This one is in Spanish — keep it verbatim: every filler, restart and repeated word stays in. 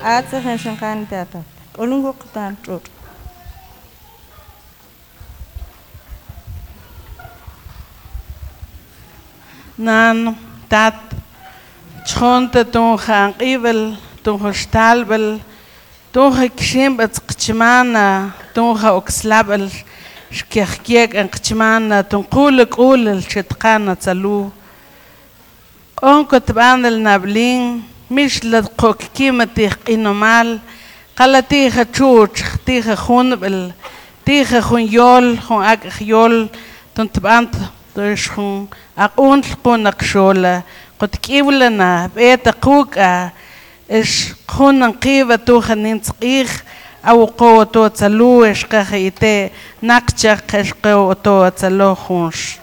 Atsa Henshankan Tata, Olungo Kutan Trot. Nan tat chonta tunja ivel tunja stalbel tunja kshimbat qchmana tunja oxlabel shkehkiek en qchmana tunqul qul chetqana tsalu onko tbandel nablin mish lad qokkimati inomal qalati khachuch tija khunbel tija khunyol khun ak yol tuntbant Tushun akun kunak shola kot kiwlana beta kuka is kunan kiwa tuhanin tsqih aw qo to tsalu is qahite nakcha qashqo to tsalo khunsh